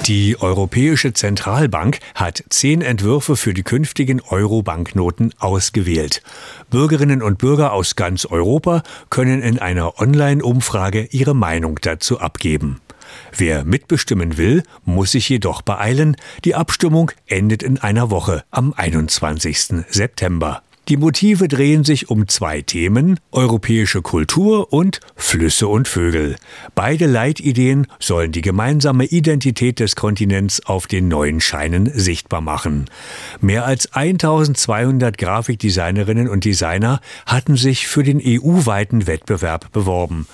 Die Europäische Zentralbank hat 10 Entwürfe für die künftigen Euro-Banknoten ausgewählt. Bürgerinnen und Bürger aus ganz Europa können in einer Online-Umfrage ihre Meinung dazu abgeben. Wer mitbestimmen will, muss sich jedoch beeilen. Die Abstimmung endet in einer Woche, am 21. September. Die Motive drehen sich um 2 Themen: europäische Kultur und Flüsse und Vögel. Beide Leitideen sollen die gemeinsame Identität des Kontinents auf den neuen Scheinen sichtbar machen. Mehr als 1200 Grafikdesignerinnen und Designer hatten sich für den EU-weiten Wettbewerb beworben.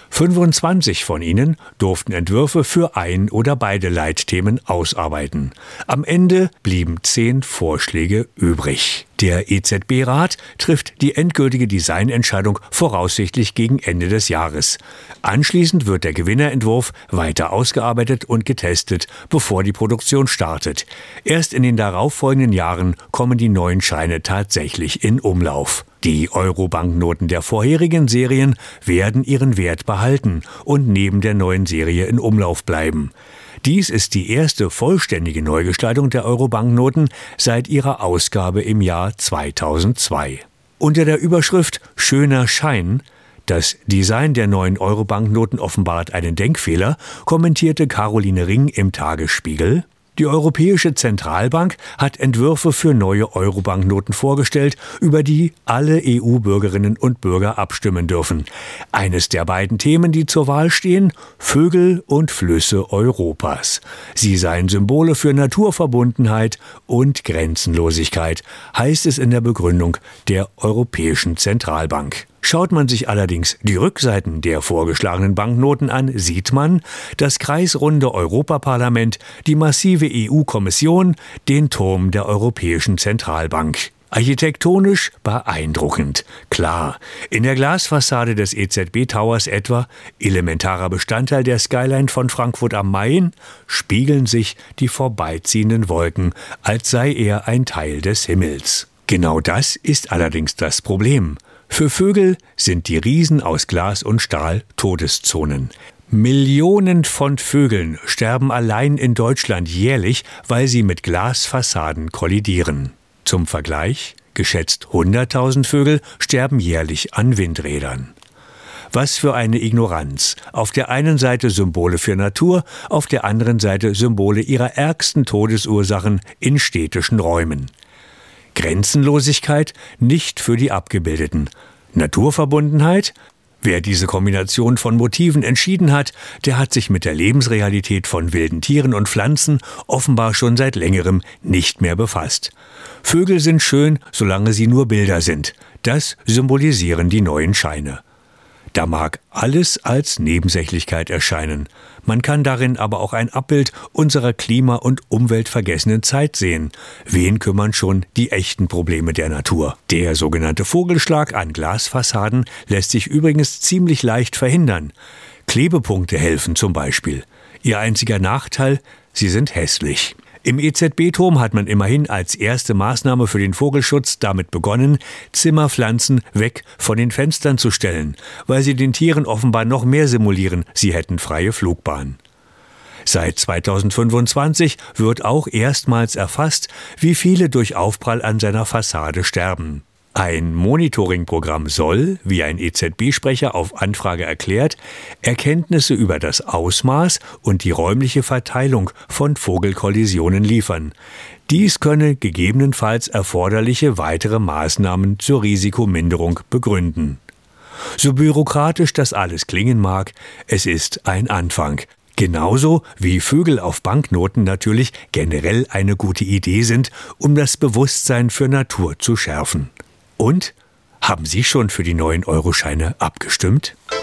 25 von ihnen durften Entwürfe für ein oder beide Leitthemen ausarbeiten. Am Ende blieben 10 Vorschläge übrig. Der EZB-Rat trifft die endgültige Designentscheidung voraussichtlich gegen Ende des Jahres. Anschließend wird der Gewinnerentwurf weiter ausgearbeitet und getestet, bevor die Produktion startet. Erst in den darauffolgenden Jahren kommen die neuen Scheine tatsächlich in Umlauf. Die Euro-Banknoten der vorherigen Serien werden ihren Wert behalten und neben der neuen Serie in Umlauf bleiben. Dies ist die erste vollständige Neugestaltung der Euro-Banknoten seit ihrer Ausgabe im Jahr 2002. Unter der Überschrift »Schöner Schein« – das Design der neuen Euro-Banknoten offenbart einen Denkfehler, kommentierte Caroline Ring im Tagesspiegel: Die Europäische Zentralbank hat Entwürfe für neue Euro-Banknoten vorgestellt, über die alle EU-Bürgerinnen und Bürger abstimmen dürfen. Eines der beiden Themen, die zur Wahl stehen: Vögel und Flüsse Europas. Sie seien Symbole für Naturverbundenheit und Grenzenlosigkeit, heißt es in der Begründung der Europäischen Zentralbank. Schaut man sich allerdings die Rückseiten der vorgeschlagenen Banknoten an, sieht man das kreisrunde Europaparlament, die massive EU-Kommission, den Turm der Europäischen Zentralbank. Architektonisch beeindruckend. Klar, in der Glasfassade des EZB-Towers etwa, elementarer Bestandteil der Skyline von Frankfurt am Main, spiegeln sich die vorbeiziehenden Wolken, als sei er ein Teil des Himmels. Genau das ist allerdings das Problem. Für Vögel sind die Riesen aus Glas und Stahl Todeszonen. Millionen von Vögeln sterben allein in Deutschland jährlich, weil sie mit Glasfassaden kollidieren. Zum Vergleich: geschätzt 100.000 Vögel sterben jährlich an Windrädern. Was für eine Ignoranz. Auf der einen Seite Symbole für Natur, auf der anderen Seite Symbole ihrer ärgsten Todesursachen in städtischen Räumen. Grenzenlosigkeit nicht für die Abgebildeten. Naturverbundenheit? Wer diese Kombination von Motiven entschieden hat, der hat sich mit der Lebensrealität von wilden Tieren und Pflanzen offenbar schon seit längerem nicht mehr befasst. Vögel sind schön, solange sie nur Bilder sind. Das symbolisieren die neuen Scheine. Da mag alles als Nebensächlichkeit erscheinen. Man kann darin aber auch ein Abbild unserer klima- und umweltvergessenen Zeit sehen. Wen kümmern schon die echten Probleme der Natur? Der sogenannte Vogelschlag an Glasfassaden lässt sich übrigens ziemlich leicht verhindern. Klebepunkte helfen zum Beispiel. Ihr einziger Nachteil: sie sind hässlich. Im EZB-Turm hat man immerhin als erste Maßnahme für den Vogelschutz damit begonnen, Zimmerpflanzen weg von den Fenstern zu stellen, weil sie den Tieren offenbar noch mehr simulieren, sie hätten freie Flugbahn. Seit 2025 wird auch erstmals erfasst, wie viele durch Aufprall an seiner Fassade sterben. Ein Monitoringprogramm soll, wie ein EZB-Sprecher auf Anfrage erklärt, Erkenntnisse über das Ausmaß und die räumliche Verteilung von Vogelkollisionen liefern. Dies könne gegebenenfalls erforderliche weitere Maßnahmen zur Risikominderung begründen. So bürokratisch das alles klingen mag, es ist ein Anfang. Genauso wie Vögel auf Banknoten natürlich generell eine gute Idee sind, um das Bewusstsein für Natur zu schärfen. Und? Haben Sie schon für die neuen Euroscheine abgestimmt?